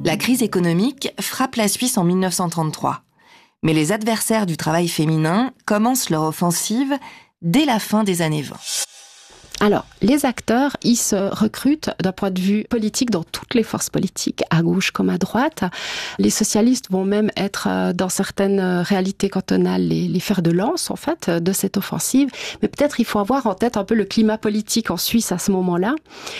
La crise économique frappe la Suisse en 1933. Mais les adversaires du travail féminin commencent leur offensive dès la fin des années 20. Alors, les acteurs, ils se recrutent d'un point de vue politique dans toutes les forces politiques, à gauche comme à droite. Les socialistes vont même être, dans certaines réalités cantonales, les fers de lance, en fait, de cette offensive. Mais peut-être il faut avoir en tête un peu le climat politique en Suisse à ce moment-là.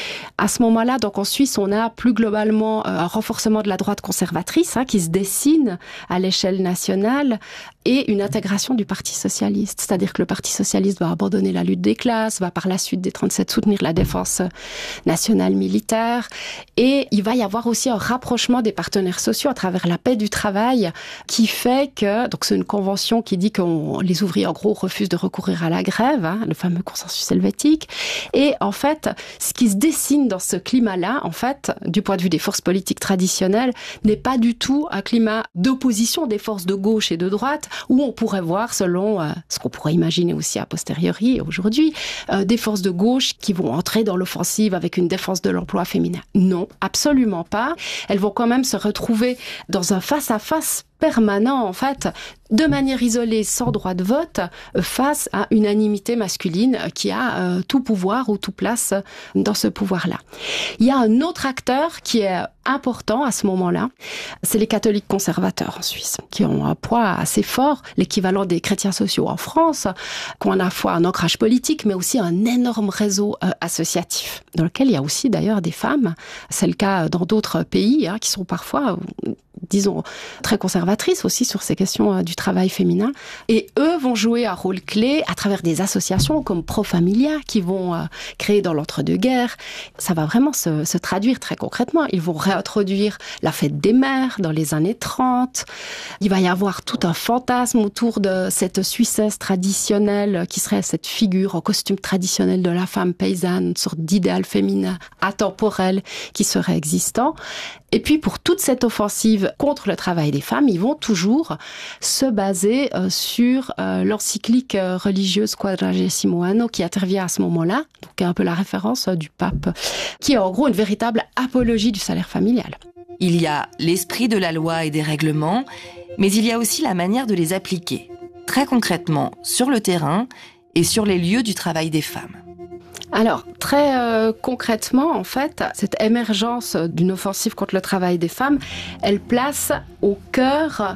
À ce moment-là, donc en Suisse, on a plus globalement un renforcement de la droite conservatrice qui se dessine à l'échelle nationale et une intégration du Parti socialiste. C'est-à-dire que le Parti socialiste va abandonner la lutte des classes, va par la suite des 37 soutenir la défense nationale militaire. Et il va y avoir aussi un rapprochement des partenaires sociaux à travers la paix du travail qui fait que, donc c'est une convention qui dit que les ouvriers en gros refusent de recourir à la grève, le fameux consensus helvétique. Et en fait, ce qui se dessine dans ce climat-là, en fait, du point de vue des forces politiques traditionnelles, n'est pas du tout un climat d'opposition des forces de gauche et de droite, où on pourrait voir, selon ce qu'on pourrait imaginer aussi a posteriori aujourd'hui, des forces de gauche qui vont entrer dans l'offensive avec une défense de l'emploi féminin. Non, absolument pas. Elles vont quand même se retrouver dans un face-à-face permanent, en fait, de manière isolée, sans droit de vote, face à une animité masculine qui a tout pouvoir ou tout place dans ce pouvoir-là. Il y a un autre acteur qui est important à ce moment-là, c'est les catholiques conservateurs en Suisse, qui ont un poids assez fort, l'équivalent des chrétiens sociaux en France, qui ont à la fois un ancrage politique, mais aussi un énorme réseau associatif, dans lequel il y a aussi d'ailleurs des femmes. C'est le cas dans d'autres pays, qui sont parfois, disons, très conservatrices aussi sur ces questions du travail féminin. Et eux vont jouer un rôle clé à travers des associations comme Pro Familia qui vont créer dans l'entre-deux-guerres. Ça va vraiment se traduire très concrètement. Ils vont réintroduire la fête des mères dans les années 30. Il va y avoir tout un fantasme autour de cette Suissesse traditionnelle qui serait cette figure en costume traditionnel de la femme paysanne, une sorte d'idéal féminin atemporel qui serait existant. Et puis, pour toute cette offensive contre le travail des femmes, ils vont toujours se baser sur l'encyclique religieuse Quadragesimo Anno qui intervient à ce moment-là, donc un peu la référence du pape, qui est en gros une véritable apologie du salaire familial. Il y a l'esprit de la loi et des règlements, mais il y a aussi la manière de les appliquer, très concrètement sur le terrain et sur les lieux du travail des femmes. Alors, très concrètement, en fait, cette émergence d'une offensive contre le travail des femmes, elle place au cœur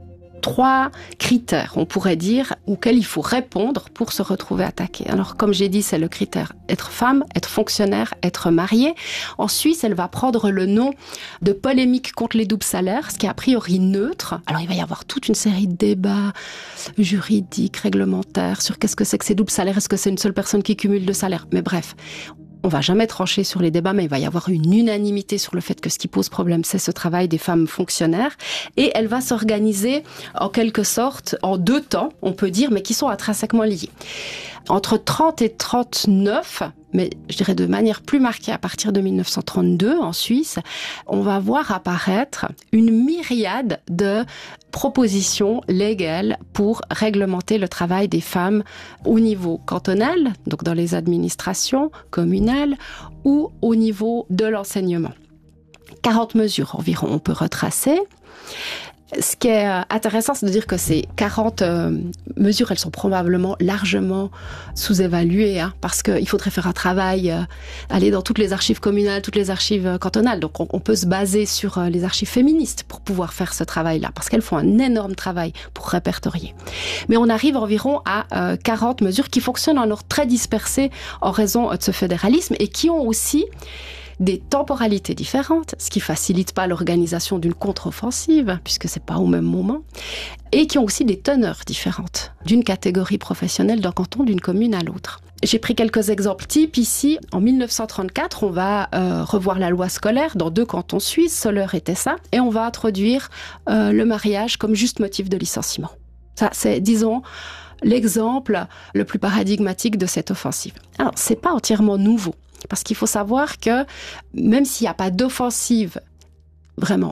3 critères, on pourrait dire, auxquels il faut répondre pour se retrouver attaqué. Alors, comme j'ai dit, c'est le critère être femme, être fonctionnaire, être mariée. En Suisse, elle va prendre le nom de polémique contre les doubles salaires, ce qui est a priori neutre. Alors, il va y avoir toute une série de débats juridiques, réglementaires, sur qu'est-ce que c'est que ces doubles salaires, est-ce que c'est une seule personne qui cumule 2 salaires? Mais bref, on va jamais trancher sur les débats, mais il va y avoir une unanimité sur le fait que ce qui pose problème, c'est ce travail des femmes fonctionnaires. Et elle va s'organiser en quelque sorte en 2 temps, on peut dire, mais qui sont intrinsèquement liés. Entre 30 et 39, mais je dirais de manière plus marquée à partir de 1932 en Suisse, on va voir apparaître une myriade de propositions légales pour réglementer le travail des femmes au niveau cantonal, donc dans les administrations communales, ou au niveau de l'enseignement. 40 mesures environ on peut retracer. Ce qui est intéressant, c'est de dire que ces 40 mesures, elles sont probablement largement sous-évaluées, parce qu'il faudrait faire un travail, aller dans toutes les archives communales, toutes les archives cantonales. Donc on peut se baser sur les archives féministes pour pouvoir faire ce travail-là, parce qu'elles font un énorme travail pour répertorier. Mais on arrive environ à 40 mesures qui fonctionnent en ordre très dispersé en raison de ce fédéralisme et qui ont aussi des temporalités différentes, ce qui facilite pas l'organisation d'une contre-offensive, puisque c'est pas au même moment, et qui ont aussi des teneurs différentes, d'une catégorie professionnelle d'un canton, d'une commune à l'autre. J'ai pris quelques exemples types ici. En 1934, on va revoir la loi scolaire dans 2 cantons suisses, Soleure et Tessa, et on va introduire le mariage comme juste motif de licenciement. Ça, c'est, disons, l'exemple le plus paradigmatique de cette offensive. Alors, c'est pas entièrement nouveau. Parce qu'il faut savoir que même s'il n'y a pas d'offensive vraiment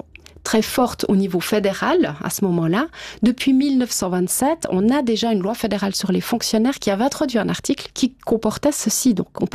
très forte au niveau fédéral à ce moment-là. Depuis 1927, on a déjà une loi fédérale sur les fonctionnaires qui avait introduit un article qui comportait ceci. Donc on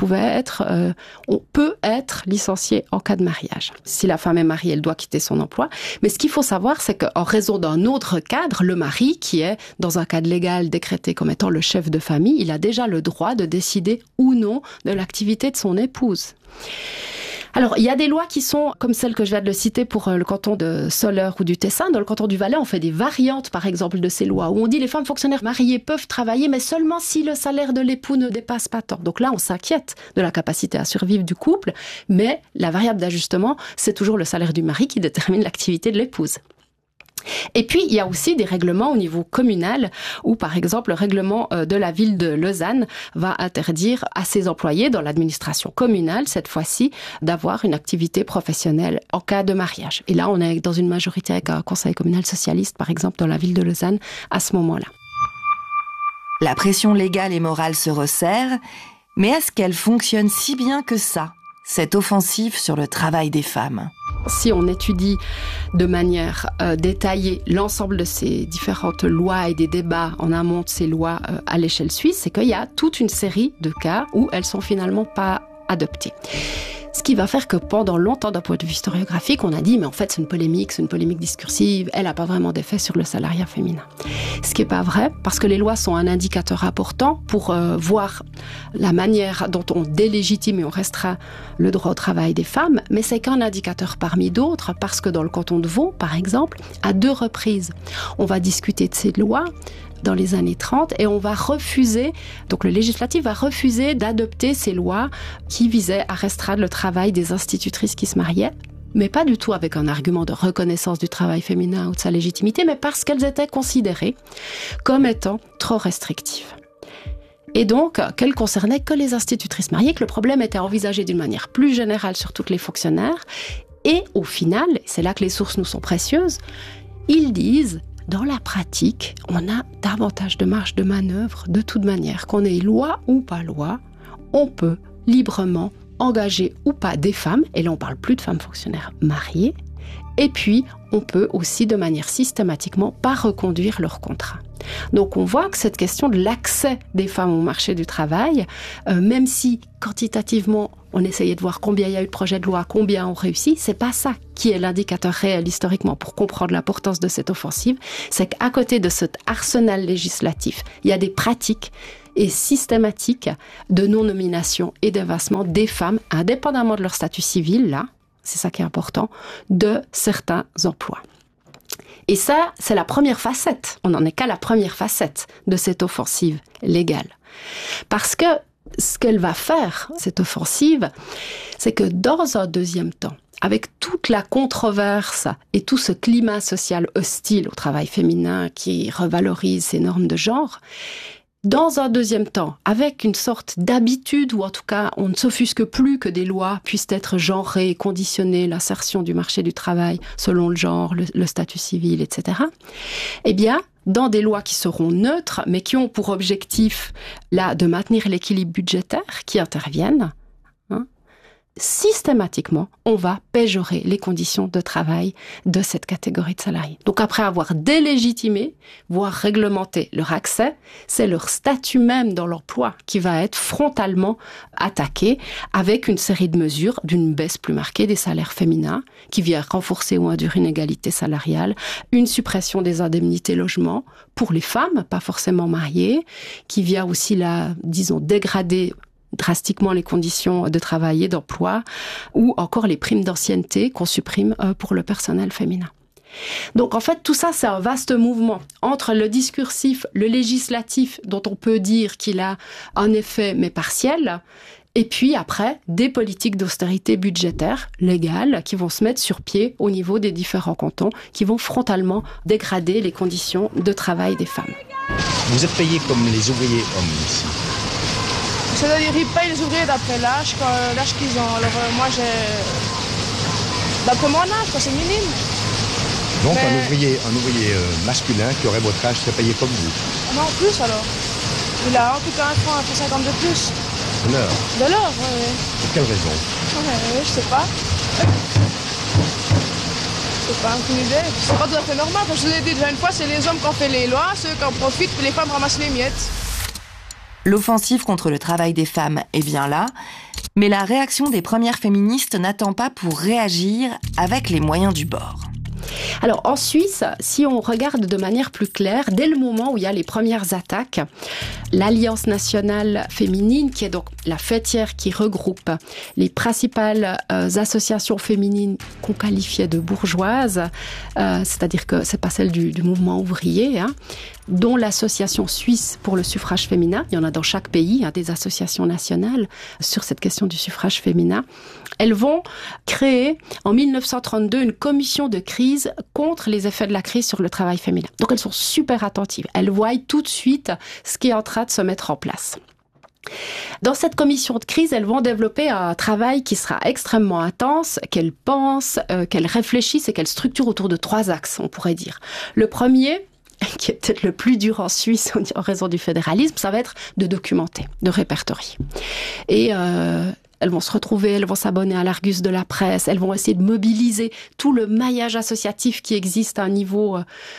peut être licencié en cas de mariage. Si la femme est mariée, elle doit quitter son emploi. Mais ce qu'il faut savoir, c'est qu'en raison d'un autre cadre, le mari, qui est dans un cadre légal décrété comme étant le chef de famille, il a déjà le droit de décider ou non de l'activité de son épouse. Alors, il y a des lois qui sont, comme celle que je viens de le citer pour le canton de Soleure ou du Tessin. Dans le canton du Valais, on fait des variantes, par exemple, de ces lois, où on dit les femmes fonctionnaires mariées peuvent travailler, mais seulement si le salaire de l'époux ne dépasse pas tant. Donc là, on s'inquiète de la capacité à survivre du couple, mais la variable d'ajustement, c'est toujours le salaire du mari qui détermine l'activité de l'épouse. Et puis, il y a aussi des règlements au niveau communal où, par exemple, le règlement de la ville de Lausanne va interdire à ses employés dans l'administration communale, cette fois-ci, d'avoir une activité professionnelle en cas de mariage. Et là, on est dans une majorité avec un conseil communal socialiste, par exemple, dans la ville de Lausanne, à ce moment-là. La pression légale et morale se resserre, mais est-ce qu'elle fonctionne si bien que ça, cette offensive sur le travail des femmes ? Si on étudie de manière détaillée l'ensemble de ces différentes lois et des débats en amont de ces lois à l'échelle suisse, c'est qu'il y a toute une série de cas où elles sont finalement pas adoptées. Ce qui va faire que pendant longtemps, d'un point de vue historiographique, on a dit, mais en fait, c'est une polémique discursive, elle n'a pas vraiment d'effet sur le salariat féminin. Ce qui n'est pas vrai, parce que les lois sont un indicateur important pour voir la manière dont on délégitime et on restreint le droit au travail des femmes, mais c'est qu'un indicateur parmi d'autres, parce que dans le canton de Vaud, par exemple, à 2 reprises, on va discuter de ces lois dans les années 30 et on va refuser, donc le législatif va refuser d'adopter ces lois qui visaient à restreindre le travail des institutrices qui se mariaient, mais pas du tout avec un argument de reconnaissance du travail féminin ou de sa légitimité, mais parce qu'elles étaient considérées comme étant trop restrictives. Et donc, qu'elles concernaient que les institutrices mariées, que le problème était envisagé d'une manière plus générale sur toutes les fonctionnaires. Et au final, c'est là que les sources nous sont précieuses, ils disent: dans la pratique, on a davantage de marge de manœuvre de toute manière. Qu'on ait loi ou pas loi, on peut librement engager ou pas des femmes, et là on parle plus de femmes fonctionnaires mariées, et puis on peut aussi de manière systématiquement pas reconduire leur contrat. Donc on voit que cette question de l'accès des femmes au marché du travail, même si quantitativement on essayait de voir combien il y a eu de projets de loi, combien on réussit, c'est pas ça qui est l'indicateur réel historiquement pour comprendre l'importance de cette offensive. C'est qu'à côté de cet arsenal législatif, il y a des pratiques et systématiques de non-nomination et d'évincement des femmes, indépendamment de leur statut civil, là, c'est ça qui est important, de certains emplois. Et ça, c'est la première facette. On n'en est qu'à la première facette de cette offensive légale. Parce que ce qu'elle va faire, cette offensive, c'est que dans un deuxième temps, avec toute la controverse et tout ce climat social hostile au travail féminin qui revalorise ces normes de genre, dans un deuxième temps, avec une sorte d'habitude, ou en tout cas, on ne s'offusque plus que des lois puissent être genrées, conditionner l'insertion du marché du travail selon le genre, le statut civil, etc. Eh bien, dans des lois qui seront neutres, mais qui ont pour objectif, là, de maintenir l'équilibre budgétaire, qui interviennent, systématiquement, on va péjorer les conditions de travail de cette catégorie de salariés. Donc après avoir délégitimé, voire réglementé leur accès, c'est leur statut même dans l'emploi qui va être frontalement attaqué avec une série de mesures d'une baisse plus marquée des salaires féminins qui vient renforcer ou induire une égalité salariale, une suppression des indemnités logement pour les femmes, pas forcément mariées, qui vient aussi dégrader drastiquement les conditions de travail et d'emploi, ou encore les primes d'ancienneté qu'on supprime pour le personnel féminin. Donc en fait, tout ça, c'est un vaste mouvement entre le discursif, le législatif, dont on peut dire qu'il a un effet mais partiel, et puis après, des politiques d'austérité budgétaire, légales, qui vont se mettre sur pied au niveau des différents cantons, qui vont frontalement dégrader les conditions de travail des femmes. Vous êtes payés comme les ouvriers hommes ici? C'est-à-dire ils payent les ouvriers d'après l'âge qu'ils ont. Alors moi d'après mon âge, c'est minime. Donc un ouvrier masculin qui aurait votre âge serait payé comme vous? Non, plus alors. Il a en tout cas 1,50 de plus. De l'heure? De l'heure, oui. Pour quelle raison? Je sais pas. C'est pas aucune idée. C'est pas tout à fait normal. Comme je vous ai dit déjà une fois, c'est les hommes qui ont fait les lois, ceux qui en profitent, puis les femmes ramassent les miettes. L'offensive contre le travail des femmes est bien là, mais la réaction des premières féministes n'attend pas pour réagir avec les moyens du bord. Alors en Suisse, si on regarde de manière plus claire, dès le moment où il y a les premières attaques, l'Alliance nationale féminine, qui est donc la fêtière qui regroupe les principales associations féminines qu'on qualifiait de bourgeoises, c'est-à-dire que c'est pas celle du mouvement ouvrier, dont l'association suisse pour le suffrage féminin, il y en a dans chaque pays, des associations nationales sur cette question du suffrage féminin, elles vont créer en 1932 une commission de crise contre les effets de la crise sur le travail féminin. Donc elles sont super attentives, elles voient tout de suite ce qui est en train de se mettre en place. Dans cette commission de crise, elles vont développer un travail qui sera extrêmement intense, qu'elles pensent, qu'elles réfléchissent et qu'elles structurent autour de 3 axes, on pourrait dire. Le premier, qui est peut-être le plus dur en Suisse en raison du fédéralisme, ça va être de documenter, de répertorier. Et elles vont se retrouver, elles vont s'abonner à l'Argus de la presse, elles vont essayer de mobiliser tout le maillage associatif qui existe à un niveau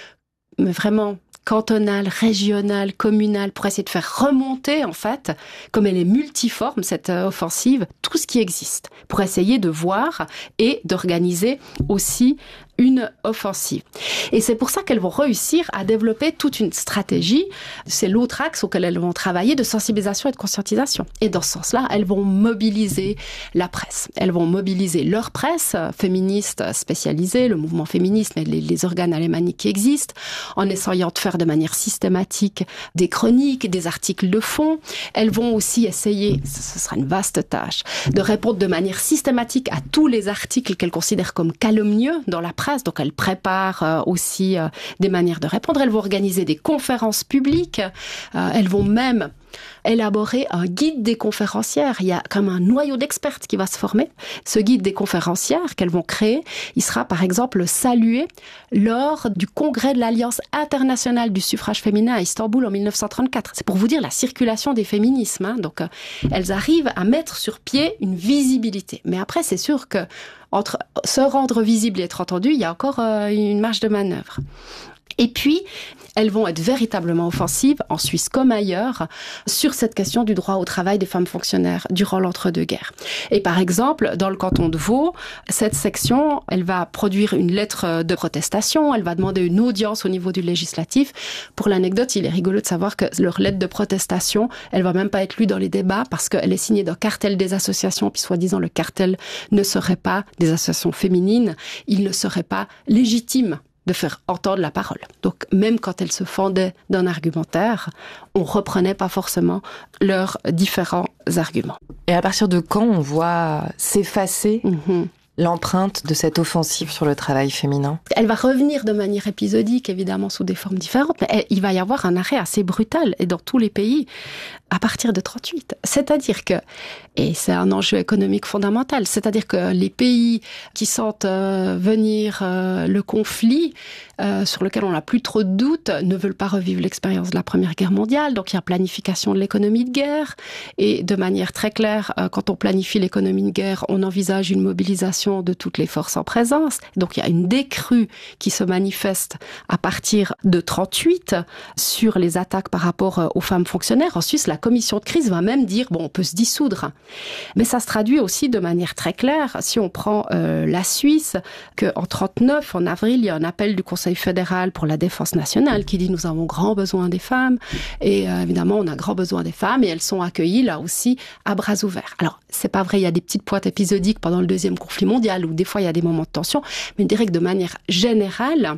mais vraiment cantonal, régional, communal, pour essayer de faire remonter, en fait, comme elle est multiforme, cette offensive, tout ce qui existe, pour essayer de voir et d'organiser aussi une offensive. Et c'est pour ça qu'elles vont réussir à développer toute une stratégie. C'est l'autre axe auquel elles vont travailler, de sensibilisation et de conscientisation. Et dans ce sens-là, elles vont mobiliser la presse. Elles vont mobiliser leur presse féministe spécialisée, le mouvement féministe, les organes alémaniques qui existent, en essayant de faire de manière systématique des chroniques, des articles de fond. Elles vont aussi essayer, ce sera une vaste tâche, de répondre de manière systématique à tous les articles qu'elles considèrent comme calomnieux dans la presse. Donc elles préparent aussi des manières de répondre. Elles vont organiser des conférences publiques. Elles vont même élaborer un guide des conférencières. Il y a comme un noyau d'expertes qui va se former. Ce guide des conférencières qu'elles vont créer, il sera par exemple salué lors du congrès de l'Alliance internationale du suffrage féminin à Istanbul en 1934. C'est pour vous dire la circulation des féminismes. Donc elles arrivent à mettre sur pied une visibilité. Mais après, c'est sûr que entre se rendre visible et être entendu, il y a encore une marge de manœuvre. Et puis, elles vont être véritablement offensives, en Suisse comme ailleurs, sur cette question du droit au travail des femmes fonctionnaires durant l'entre-deux-guerres. Et par exemple, dans le canton de Vaud, cette section, elle va produire une lettre de protestation, elle va demander une audience au niveau du législatif. Pour l'anecdote, il est rigolo de savoir que leur lettre de protestation, elle va même pas être lue dans les débats parce qu'elle est signée d'un cartel des associations, puis soi-disant le cartel ne serait pas des associations féminines, il ne serait pas légitime de faire entendre la parole. Donc, même quand elles se fendaient d'un argumentaire, on reprenait pas forcément leurs différents arguments. Et à partir de quand on voit s'effacer l'empreinte de cette offensive sur le travail féminin? Elle va revenir de manière épisodique, évidemment, sous des formes différentes, mais il va y avoir un arrêt assez brutal, et dans tous les pays, à partir de 38. C'est-à-dire que, et c'est un enjeu économique fondamental, c'est-à-dire que les pays qui sentent venir le conflit, sur lequel on n'a plus trop de doutes, ne veulent pas revivre l'expérience de la Première Guerre mondiale, donc il y a planification de l'économie de guerre, et de manière très claire, quand on planifie l'économie de guerre, on envisage une mobilisation de toutes les forces en présence, donc il y a une décrue qui se manifeste à partir de 38 sur les attaques par rapport aux femmes fonctionnaires. En Suisse, la commission de crise va même dire, bon, on peut se dissoudre. Mais ça se traduit aussi de manière très claire, si on prend la Suisse, qu'en 39, en avril, il y a un appel du Conseil fédéral pour la défense nationale qui dit nous avons grand besoin des femmes, et évidemment on a grand besoin des femmes, et elles sont accueillies là aussi à bras ouverts. Alors c'est pas vrai, il y a des petites pointes épisodiques pendant le deuxième conflit mondial où des fois il y a des moments de tension, mais je dirais que de manière générale,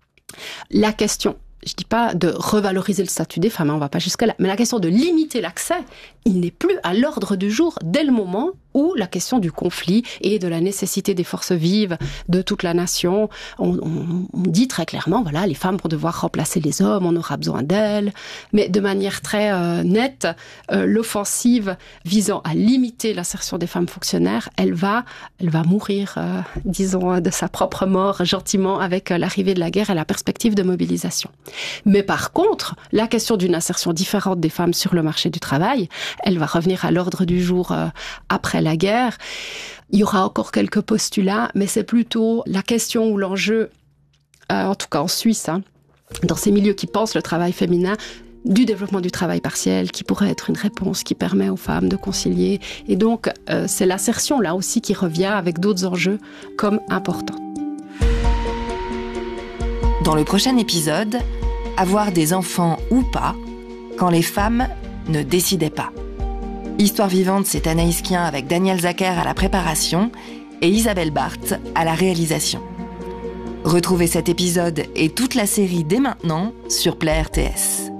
la question, je dis pas de revaloriser le statut des femmes, on va pas jusque là, mais la question de limiter l'accès, il n'est plus à l'ordre du jour dès le moment où la question du conflit et de la nécessité des forces vives de toute la nation, on dit très clairement, voilà, les femmes vont devoir remplacer les hommes, on aura besoin d'elles, mais de manière très nette, l'offensive visant à limiter l'insertion des femmes fonctionnaires, elle va mourir, disons, de sa propre mort gentiment avec l'arrivée de la guerre et la perspective de mobilisation. Mais par contre, la question d'une insertion différente des femmes sur le marché du travail, Elle va revenir à l'ordre du jour après la guerre. Il y aura encore quelques postulats, mais c'est plutôt la question ou l'enjeu, en tout cas en Suisse, dans ces milieux qui pensent le travail féminin, du développement du travail partiel, qui pourrait être une réponse qui permet aux femmes de concilier. Et donc, c'est l'assertion là aussi qui revient avec d'autres enjeux comme importants. Dans le prochain épisode, avoir des enfants ou pas, quand les femmes ne décidaient pas. Histoire vivante, c'est Anaïs Kien avec Daniel Zacher à la préparation et Isabelle Barthes à la réalisation. Retrouvez cet épisode et toute la série dès maintenant sur Play RTS.